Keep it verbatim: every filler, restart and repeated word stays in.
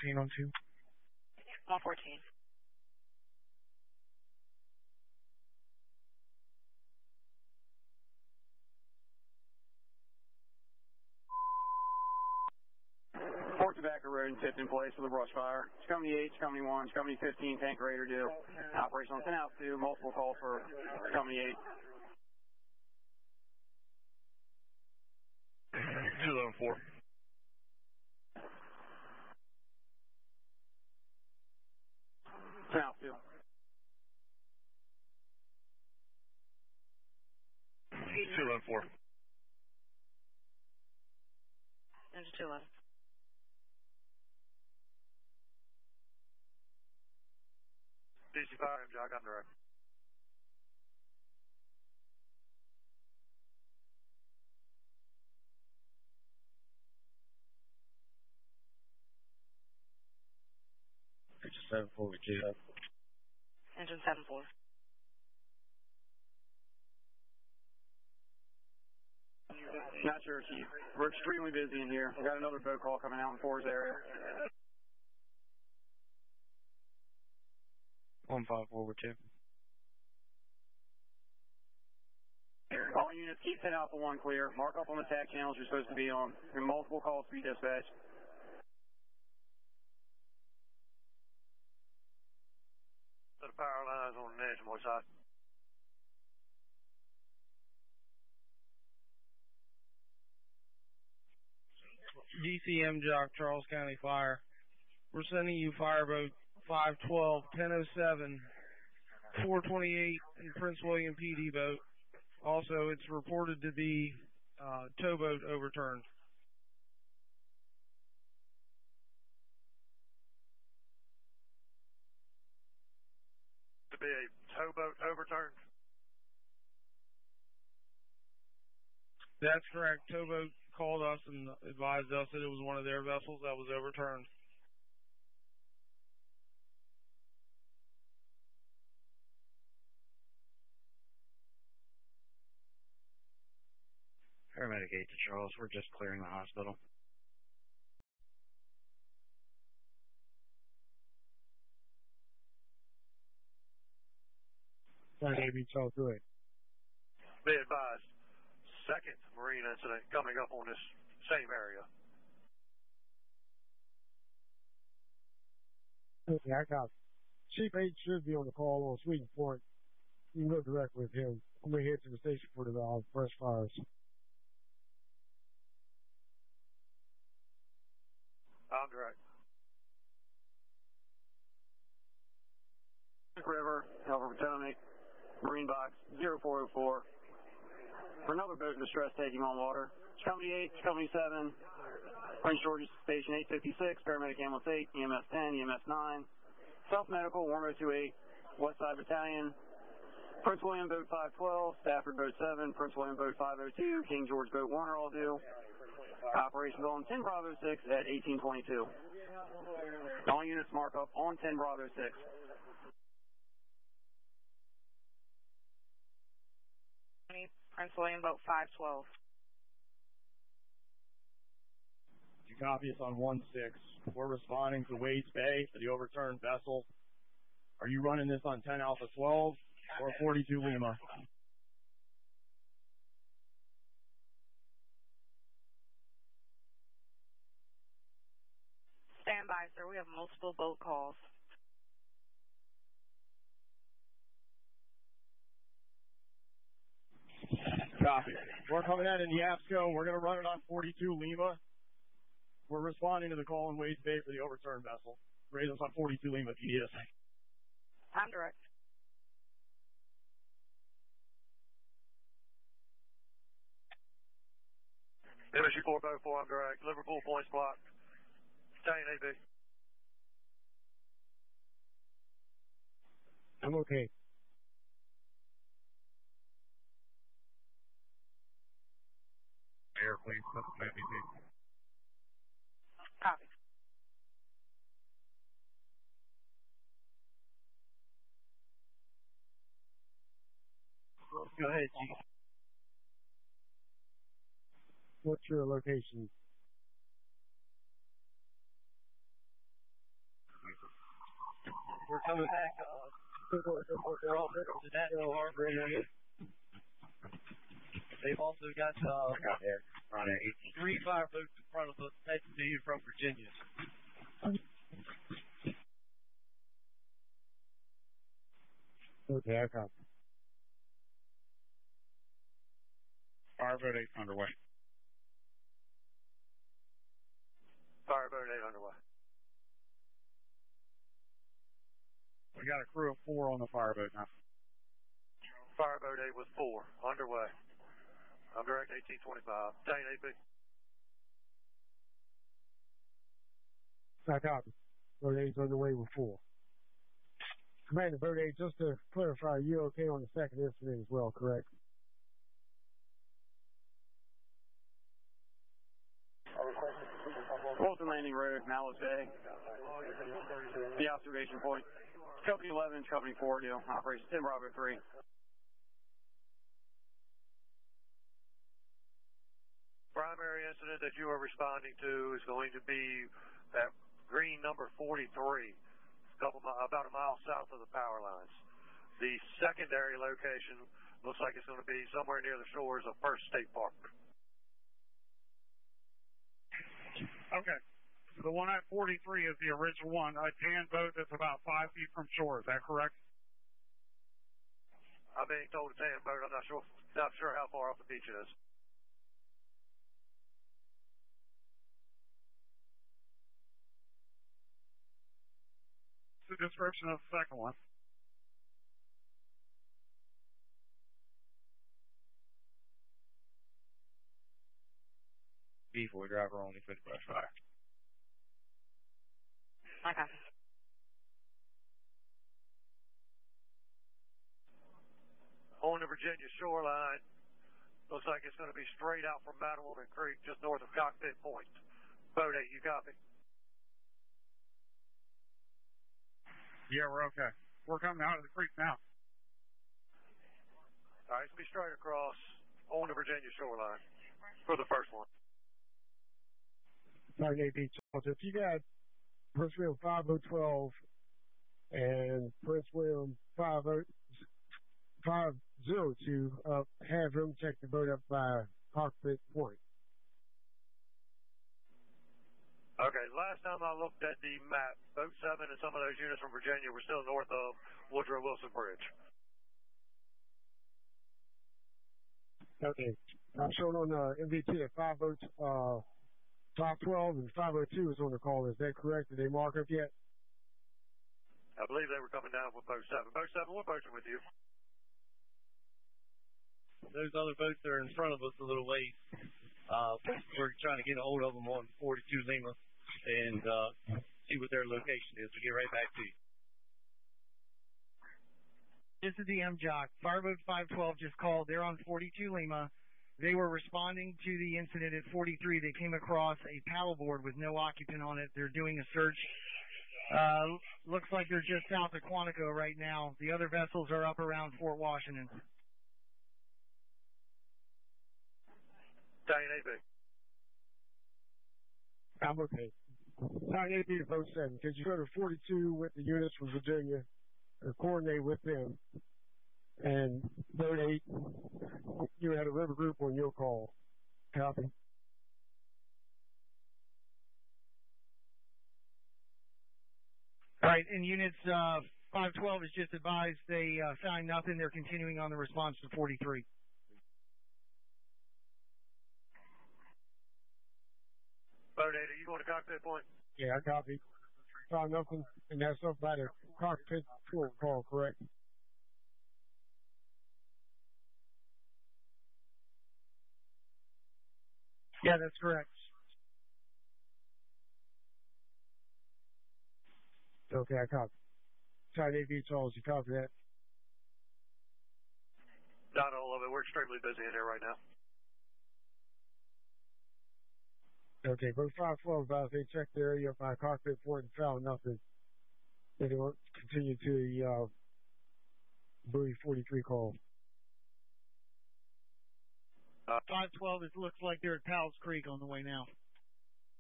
fourteen on two. one fourteen. Fort Tobacco Road and tipped in place for the brush fire. Company eight, Company one, Company fifteen, tank radar due. Operational ten out two, multiple calls for Company eight. two eleven four. ten out two. two eleven four. Engine two eleven. D C fire, Jack, I'm direct. Engine seven four, we G up. Engine seven four. Not sure, Chief. We're extremely busy in here. We got another boat call coming out in Fours area. one five four, we're two. All units, keep ten Alpha one clear. Mark up on the tack channels you're supposed to be on. And multiple calls to be dispatched. So the power lines on the nationwide side. D C M Jock, Charles County Fire. We're sending you fireboat five twelve, ten oh seven, four twenty-eight, and Prince William P D boat. Also, it's reported to be uh, towboat overturned. To be a towboat overturned? That's correct. Towboat called us and advised us that it was one of their vessels that was overturned. Paramedic eight to Charles, we're just clearing the hospital. Navy, Charles, do it. Be advised, second marine incident coming up on this same area. Okay, I got Chief eight should be on the call on Sweden Point. You can go direct with him. I'm going to head to the station for the uh, brush fires. I'm direct. River, Helver Potomac, Marine Box zero four oh four. For another boat in distress taking on water. Company eight, Company seven, Prince George's Station eight fifty-six, Paramedic Ambulance eight, E M S ten, E M S nine, South Medical, Warmo two eight, West Side Battalion, Prince William Boat five twelve, Stafford Boat seven, Prince William Boat five oh two, King George Boat one are all due. Operations on ten Bravo six at eighteen twenty-two. All units mark up on ten Bravo six. Prince William Boat five twelve. You copy us on one six. We're responding to Wades Bay for the overturned vessel. Are you running this on ten Alpha twelve or forty-two Lima? Stand by, sir. We have multiple boat calls. Copy. We're coming out in Yapsco. We're going to run it on forty-two Lima. We're responding to the call in Wades Bay for the overturned vessel. Raise us on forty-two Lima if you need us. I'm direct. M S U four oh four, I'm direct. Liverpool points blocked. Italian A B. I'm okay. Air, please. Maybe, please. Copy. Go ahead, Chief. What's your location? coming back. Uh, they're all to that hill harbor area. They've also got uh, three fire boats in front of us heading to you from Virginia. Okay, I copy. Fireboat eight underway. Fireboat eight underway. We got a crew of four on the fireboat now. Fireboat eight with four underway. I'm direct eighteen twenty-five. Dane A P. I copy. Boat eight's on the way with four. Commander Boat eight, just to clarify, you're okay on the second incident as well, correct? Wilson Landing Road, Mallows Bay. The observation point. Company eleven, Company four, deal. Operation ten Bravo three. Primary incident that you are responding to is going to be at green number forty-three, a couple about a mile south of the power lines. The secondary location looks like it's going to be somewhere near the shores of First State Park. Okay. The one at forty-three is the original one, a tan boat that's about five feet from shore. Is that correct? I'm being told it's a tan boat. I'm not sure, not sure how far off the beach it is. The description of the second one. B four driver only for the brush fire. Okay. On the Virginia shoreline, looks like it's going to be straight out from Mattawoman Creek, just north of Cockpit Point. Boat eight, you copy? Yeah, we're okay. We're coming out of the creek now. All right, it's going to be straight across on the Virginia shoreline for the first one. Sorry, A P Charles. If you got Prince William five oh twelve and Prince William five oh two, uh, have them check the boat up by Cockpit Point. Okay, last time I looked at the map, Boat seven and some of those units from Virginia were still north of Woodrow Wilson Bridge. Okay. I'm showing on uh, M V T that five boats, uh, five twelve and five oh two is on the call. Is that correct? Did they mark up yet? I believe they were coming down with Boat seven. Boat seven, what boats are with you? Those other boats are in front of us a little ways. Uh, we're trying to get a hold of them on forty-two Lima and uh, see what their location is. We'll get right back to you. This is the M J O C. Fireboat five twelve just called. They're on forty-two Lima. They were responding to the incident at forty-three. They came across a paddleboard with no occupant on it. They're doing a search. Uh, looks like they're just south of Quantico right now. The other vessels are up around Fort Washington. Dane A B. I'm okay. Nine A B to Boat seven. Could you go to forty-two with the units from Virginia or coordinate with them? And Boat eight, you had a river group on your call. Copy. All right, and units uh, five twelve is just advised they uh, found nothing. They're continuing on the response to forty-three. Boat eight, are you going to Cockpit Point? Yeah, I copy. Found nothing, and that's up by the Cockpit Point call, correct? Yeah, that's correct. Okay, I copy. Sorry, A B Charles, you copy that? Not all of it. We're extremely busy in here right now. Okay, Boat five twelve, guys, they checked the area by Cockpit Point and found nothing. They don't continue to the uh, buoy forty-three call. Uh, five twelve, it looks like they're at Powell's Creek on the way now.